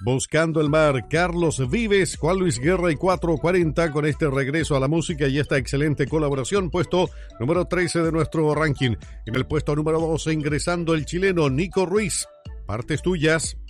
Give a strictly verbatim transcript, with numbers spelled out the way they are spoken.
Buscando el mar, Carlos Vives, Juan Luis Guerra y cuatro cuarenta con este regreso a la música y esta excelente colaboración, puesto número trece de nuestro ranking. En el puesto número doce ingresando el chileno Nico Ruiz. Partes tuyas.